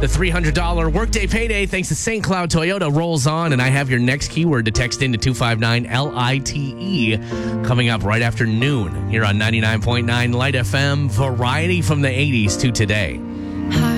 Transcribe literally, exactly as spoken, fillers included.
The three hundred dollars workday payday thanks to Saint Cloud Toyota rolls on, and I have your next keyword to text into two five nine L I T E coming up right after noon here on ninety-nine point nine Light F M. Variety from the eighties to today.